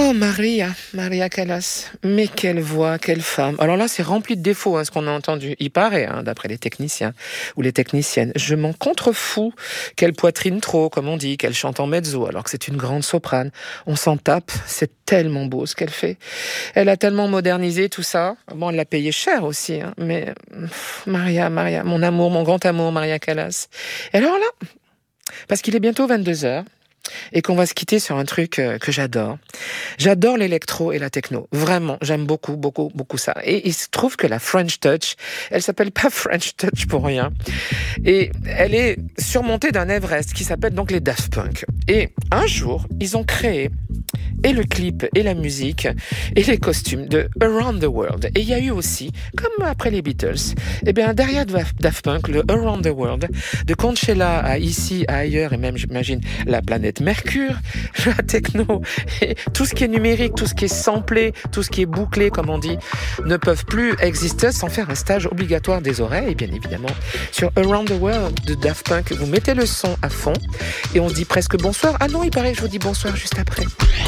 Oh, Maria Callas. Mais quelle voix, quelle femme. Alors là, c'est rempli de défauts, ce qu'on a entendu. Il paraît, d'après les techniciens ou les techniciennes. Je m'en contrefous qu'elle poitrine trop, comme on dit, qu'elle chante en mezzo, alors que c'est une grande soprane. On s'en tape, c'est tellement beau ce qu'elle fait. Elle a tellement modernisé tout ça. Bon, elle l'a payé cher aussi, mais Maria, mon amour, mon grand amour, Maria Callas. Et alors là, parce qu'il est bientôt 22h, et qu'on va se quitter sur un truc que j'adore. J'adore l'électro et la techno. Vraiment, j'aime beaucoup, beaucoup, beaucoup ça. Et il se trouve que la French Touch, elle s'appelle pas French Touch pour rien. Et elle est surmontée d'un Everest qui s'appelle donc les Daft Punk. Et un jour, ils ont créé et le clip, et la musique, et les costumes de Around the World. Et il y a eu aussi, comme après les Beatles, derrière Daft Punk, le Around the World, de Coachella à ici, à ailleurs, et même, j'imagine, la planète Mercure, la techno, et tout ce qui est numérique, tout ce qui est samplé, tout ce qui est bouclé, comme on dit, ne peuvent plus exister sans faire un stage obligatoire des oreilles, bien évidemment. Sur Around the World de Daft Punk, vous mettez le son à fond, et on se dit presque bonsoir. Ah non, il paraît que je vous dis bonsoir juste après.